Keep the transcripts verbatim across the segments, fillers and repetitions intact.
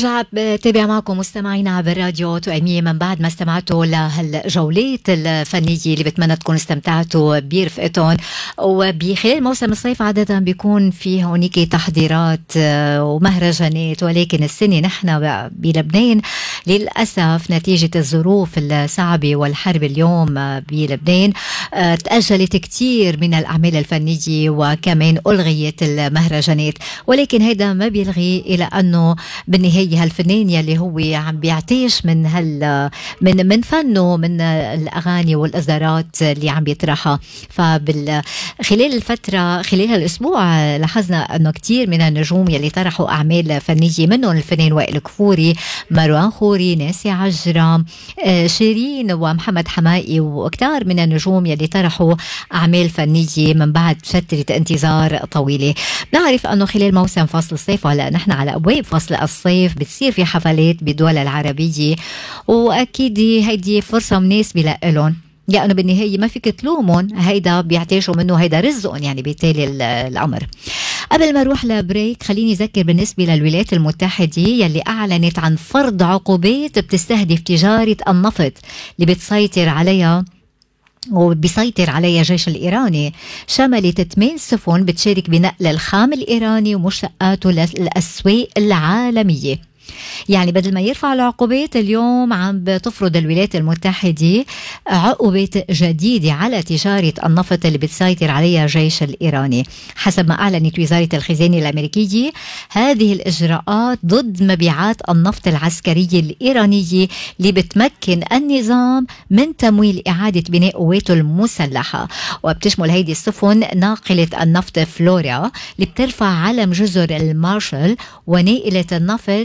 برجع بتابع معكم مستمعينا عبر الراديو توأمية من بعد ما استمعتوا لهالجولات الفنية اللي بتمنى تكون استمتعتوا برفقتهم. وبخلال موسم الصيف عادة بيكون في هونيك تحضيرات ومهرجانات، ولكن السنة نحن بلبنان للأسف نتيجة الظروف الصعبة والحرب اليوم بلبنان تأجلت كتير من الأعمال الفنية وكمان ألغيت المهرجانات، ولكن هيدا ما بيلغي إلى أنه بالنهاية هالفنان يلي هو عم بيعتيش من هال من من فنه، من الأغاني والإصدارات اللي عم بيطرحها. فبال خلال الفترة خلال هالأسبوع لاحظنا أنه كتير من النجوم يلي طرحوا أعمال فنية، منهم الفنان وائل كفوري، مروان خوري، ناسي عجرم، شيرين ومحمد حمائي، وكتار من النجوم يلي طرحوا أعمال فنية من بعد فترة انتظار طويلة. نعرف أنه خلال موسم فصل الصيف، وهلا نحن على أبواب فصل الصيف، بتصير في حفلات بالدول العربية، وأكيد هيدي فرصة مناسبة لهم، لأنه بالنهاية ما فيك تلومهم، هيدا بيعتاشوا منه، هيدا رزقهم يعني بالتالي الأمر. قبل ما اروح لبريك خليني اذكر بالنسبه للولايات المتحده يلي اعلنت عن فرض عقوبات بتستهدف تجاره النفط اللي بتسيطر عليها وبيسيطر عليها الجيش الإيراني. شملت ثمان سفن بتشارك بنقل الخام الإيراني ومشتقاته للأسواق العالمية. يعني بدل ما يرفع العقوبات، اليوم عم بتفرض الولايات المتحدة عقوبات جديدة على تجارة النفط اللي بتسيطر عليها الجيش الإيراني. حسب ما أعلنت وزارة الخزانة الأمريكية، هذه الإجراءات ضد مبيعات النفط العسكرية الإيرانية اللي بتمكن النظام من تمويل إعادة بناء قواته المسلحة. وبتشمل هيدي السفن ناقلة النفط فلورا اللي بترفع علم جزر المارشال، ونائلة النفط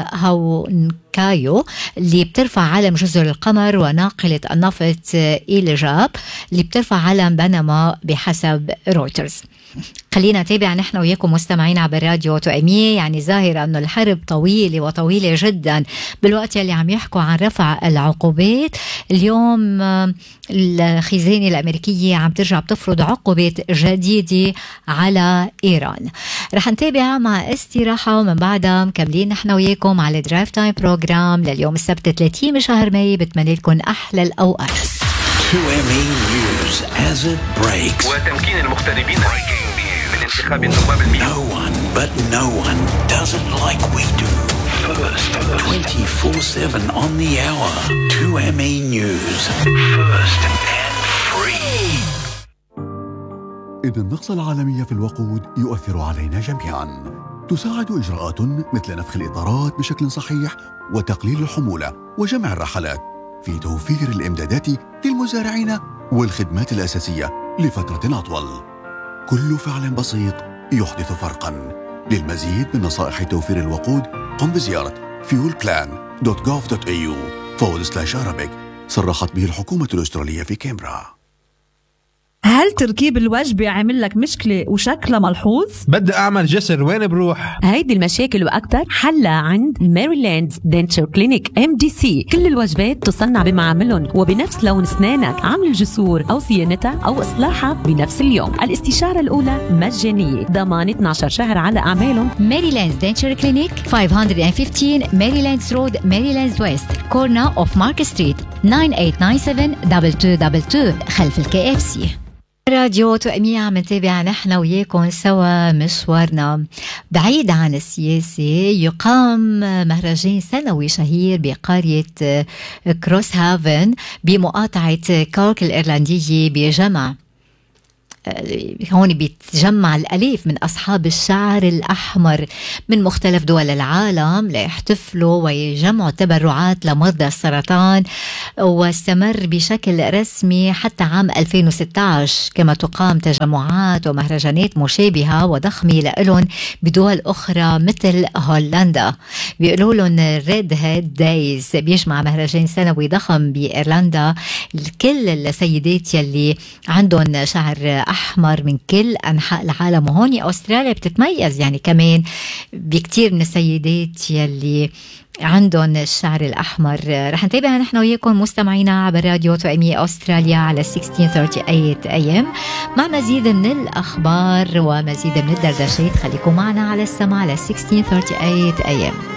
هاونكايو اللي بترفع علم جزر القمر، وناقلة النفط إيلجاب اللي بترفع علم بنما بحسب رويترز. خلينا نتابع نحن وياكم مستمعين عبر الراديو توأمية. يعني ظاهرة أنه الحرب طويلة وطويلة جدا، بالوقت اللي عم يحكوا عن رفع العقوبات، اليوم الخزانة الأمريكية عم ترجع بتفرض عقوبات جديدة على إيران. رح نتابع مع استراحة، ومن بعدها مكملين نحن وياكم على درايف تايم بروجرام لليوم السبت ثلاثين من شهر ماي. بتمنى لكم أحلى الأوقات. توأمية News as it breaks. وتمكين المغتربين من انتخاب النواب المئة. No one but no one does it like we do. First, twenty-four seven on the hour. توأمية News. First and free. إن النقص العالمي في الوقود يؤثر علينا جميعا. تساعد إجراءات مثل نفخ الإطارات بشكل صحيح وتقليل الحمولة وجمع الرحلات في توفير الإمدادات للمزارعين والخدمات الأساسية لفترة أطول. كل فعل بسيط يحدث فرقا. للمزيد من نصائح توفير الوقود قم بزيارة fuelplan دوت جوف دوت إيه يو فورورد سلاش Arabic. صرحت به الحكومة الأسترالية في كامبرا. هل تركيب الوجبة عامل لك مشكلة وشكلها ملحوظ؟ بدي أعمل جسر، وين بروح؟ هيدي المشاكل وأكتر حلها عند ماريلاند دنتشر كلينيك إم دي سي. كل الوجبات تصنع بمعاملهم وبنفس لون أسنانك. عمل الجسور أو صيانتها أو إصلاحها بنفس اليوم. الاستشارة الأولى مجانية، ضمان اثني عشر شهر على أعمالهم. ماريلاند دنتشر كلينيك خمسمية وخمستاشر ماريلاندز رود، ماريلاندز ويست، كورنا أوف مارك ستريت، تسعة ثمانية تسعة سبعة اثنين اثنين اثنين اثنين خلف الكي اف سي. راديو توأمية عم نتابع نحن وياكم سوا مشوارنا. بعيد عن السياسة، يقام مهرجان سنوي شهير بقرية كروس هافن بمقاطعة كورك الإيرلندية بجمع. هون بيتجمع الأليف من أصحاب الشعر الأحمر من مختلف دول العالم ليحتفلوا ويجمعوا تبرعات لمرضى السرطان، واستمر بشكل رسمي حتى عام ألفين وستة عشر. كما تقام تجمعات ومهرجانات مشابهة وضخمة لهم بدول أخرى مثل هولندا. بيقولوا لهم ريد هيد دايز، بيجمع مهرجان سنوي ضخم بإيرلندا كل السيدات يلي عندهم شعر أحمر من كل أنحاء العالم. وهون أستراليا بتتميز يعني كمان بكتير من السيدات يلي عندهم الشعر الأحمر. رح نتابع نحن وياكم مستمعينا عبر راديو توأمية أستراليا على ستة عشر ثلاثين إيه إم مع مزيد من الأخبار ومزيد من الدردشات. خليكم معنا على السماع على ستة عشر ثلاثين إيه إم.